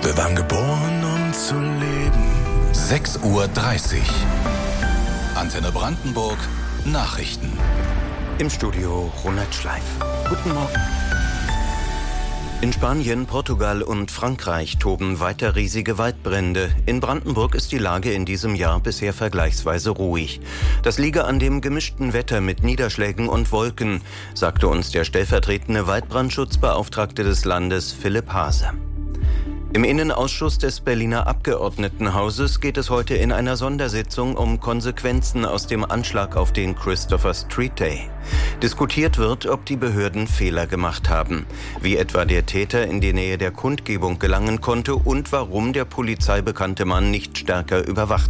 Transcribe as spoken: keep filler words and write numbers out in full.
Wir waren geboren, um zu leben. sechs Uhr dreißig. Antenne Brandenburg. Nachrichten. Im Studio Ronald Schleif. Guten Morgen. In Spanien, Portugal und Frankreich toben weiter riesige Waldbrände. In Brandenburg ist die Lage in diesem Jahr bisher vergleichsweise ruhig. Das liege an dem gemischten Wetter mit Niederschlägen und Wolken, sagte uns der stellvertretende Waldbrandschutzbeauftragte des Landes Philipp Hase. Im Innenausschuss des Berliner Abgeordnetenhauses geht es heute in einer Sondersitzung um Konsequenzen aus dem Anschlag auf den Christopher Street Day. Diskutiert wird, ob die Behörden Fehler gemacht haben, wie etwa der Täter in die Nähe der Kundgebung gelangen konnte und warum der Polizei bekannte Mann nicht stärker überwacht